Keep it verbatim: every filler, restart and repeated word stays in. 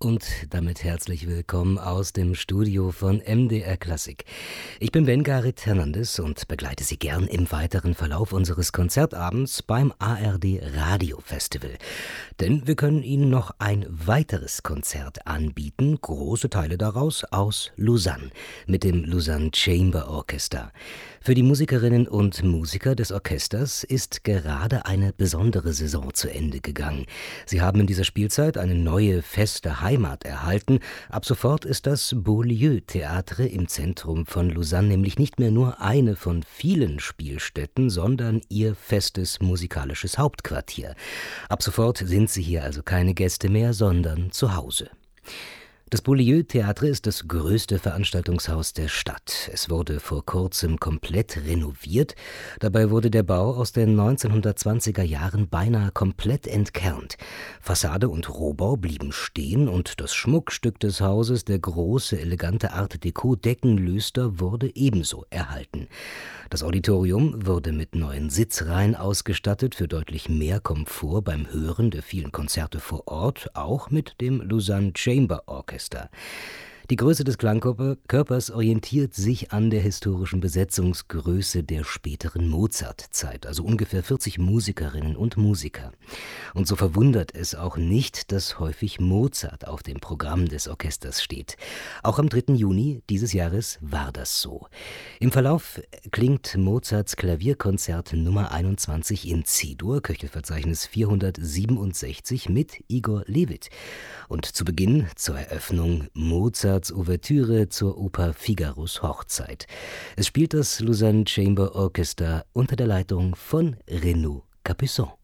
Und damit herzlich willkommen aus dem Studio von M D R Klassik. Ich bin Ben-Garit Hernandez und begleite Sie gern im weiteren Verlauf unseres Konzertabends beim A R D Radio Festival. Denn wir können Ihnen noch ein weiteres Konzert anbieten, große Teile daraus aus Lausanne, mit dem Lausanne Chamber Orchestra. Für die Musikerinnen und Musiker des Orchesters ist gerade eine besondere Saison zu Ende gegangen. Sie haben in dieser Spielzeit eine neue feste Heimat erhalten. Ab sofort ist das Beaulieu-Theatre im Zentrum von Lausanne nämlich nicht mehr nur eine von vielen Spielstätten, sondern ihr festes musikalisches Hauptquartier. Ab sofort sind Sie hier also keine Gäste mehr, sondern zu Hause. Das Beaulieu-Theatre ist das größte Veranstaltungshaus der Stadt. Es wurde vor kurzem komplett renoviert. Dabei wurde der Bau aus den neunzehnhundertzwanziger Jahren beinahe komplett entkernt. Fassade und Rohbau blieben stehen und das Schmuckstück des Hauses, der große, elegante Art-Déco-Deckenlüster, wurde ebenso erhalten. Das Auditorium wurde mit neuen Sitzreihen ausgestattet für deutlich mehr Komfort beim Hören der vielen Konzerte vor Ort, auch mit dem Lausanne Chamber Orchestra. Die Größe des Klangkörpers orientiert sich an der historischen Besetzungsgröße der späteren Mozart-Zeit, also ungefähr vierzig Musikerinnen und Musiker. Und so verwundert es auch nicht, dass häufig Mozart auf dem Programm des Orchesters steht. Auch am dritten Juni dieses Jahres war das so. Im Verlauf klingt Mozarts Klavierkonzert Nummer einundzwanzig in C-Dur, Köchelverzeichnis vierhundertsiebenundsechzig, mit Igor Levit. Und zu Beginn, zur Eröffnung, Mozart Ouvertüre zur Oper Figaros Hochzeit. Es spielt das Lausanne Chamber Orchestra unter der Leitung von Renaud Capuçon.